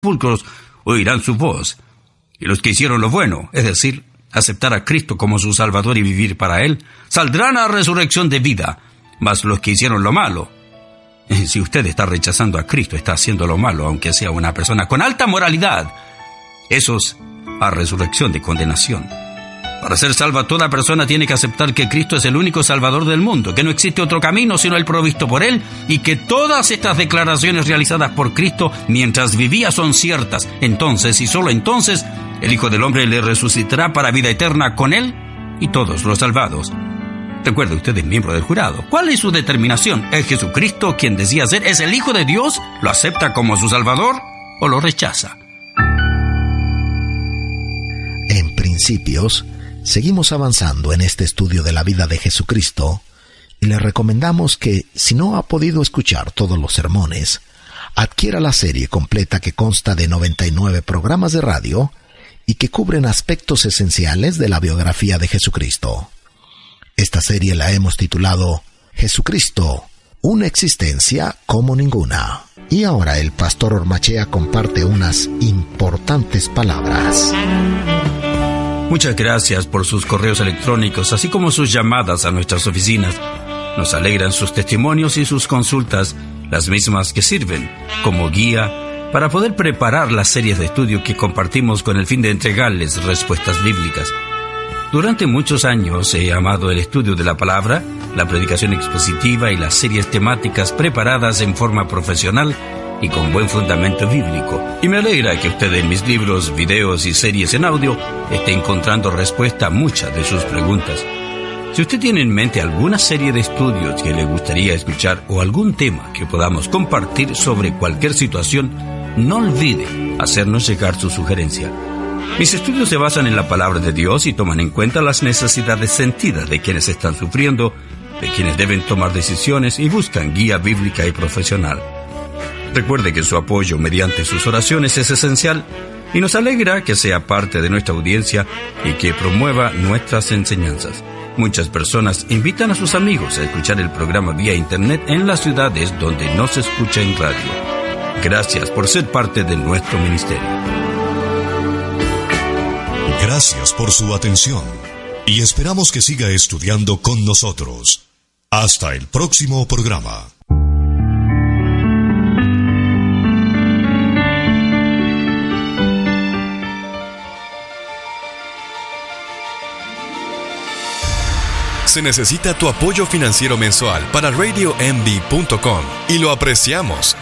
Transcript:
sepulcros oirán su voz. Y los que hicieron lo bueno, es decir, aceptar a Cristo como su Salvador y vivir para Él, saldrán a resurrección de vida. Mas los que hicieron lo malo, si usted está rechazando a Cristo, está haciendo lo malo, aunque sea una persona con alta moralidad, esos a resurrección de condenación. Para ser salva, toda persona tiene que aceptar que Cristo es el único Salvador del mundo, que no existe otro camino sino el provisto por Él, y que todas estas declaraciones realizadas por Cristo mientras vivía son ciertas. Entonces, y solo entonces, el Hijo del Hombre le resucitará para vida eterna con Él y todos los salvados. Recuerde, usted es miembro del jurado. ¿Cuál es su determinación? ¿Es Jesucristo quien decía ser? ¿Es el Hijo de Dios? ¿Lo acepta como su Salvador o lo rechaza? En Principios, seguimos avanzando en este estudio de la vida de Jesucristo y le recomendamos que, si no ha podido escuchar todos los sermones, adquiera la serie completa que consta de 99 programas de radio y que cubren aspectos esenciales de la biografía de Jesucristo. Esta serie la hemos titulado Jesucristo, una existencia como ninguna. Y ahora el pastor Ormachea comparte unas importantes palabras. Muchas gracias por sus correos electrónicos, así como sus llamadas a nuestras oficinas. Nos alegran sus testimonios y sus consultas, las mismas que sirven como guía para poder preparar las series de estudio que compartimos con el fin de entregarles respuestas bíblicas. Durante muchos años he amado el estudio de la palabra, la predicación expositiva y las series temáticas preparadas en forma profesional y con buen fundamento bíblico. Y me alegra que usted en mis libros, videos y series en audio esté encontrando respuesta a muchas de sus preguntas. Si usted tiene en mente alguna serie de estudios que le gustaría escuchar o algún tema que podamos compartir sobre cualquier situación, no olvide hacernos llegar su sugerencia. Mis estudios se basan en la palabra de Dios y toman en cuenta las necesidades sentidas de quienes están sufriendo, de quienes deben tomar decisiones y buscan guía bíblica y profesional. Recuerde que su apoyo mediante sus oraciones es esencial y nos alegra que sea parte de nuestra audiencia y que promueva nuestras enseñanzas. Muchas personas invitan a sus amigos a escuchar el programa vía internet en las ciudades donde no se escucha en radio. Gracias por ser parte de nuestro ministerio. Gracias por su atención y esperamos que siga estudiando con nosotros. Hasta el próximo programa. Se necesita tu apoyo financiero mensual para RadioMD.com y lo apreciamos.